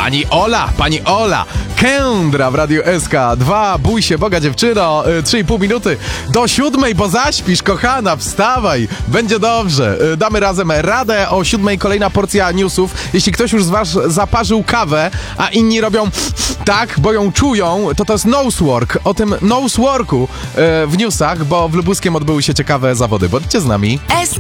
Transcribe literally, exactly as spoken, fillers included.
Pani Ola, pani Ola, Kędra w Radiu S K dwa, bój się Boga dziewczyno, trzy i pół minuty do siódmej, bo zaśpisz, kochana, wstawaj, będzie dobrze. Damy razem radę, o siódmej kolejna porcja newsów. Jeśli ktoś już z was zaparzył kawę, a inni robią tak, bo ją czują, to to jest nosework. O tym noseworku w newsach, bo w Lubuskiem odbyły się ciekawe zawody. Bądźcie z nami.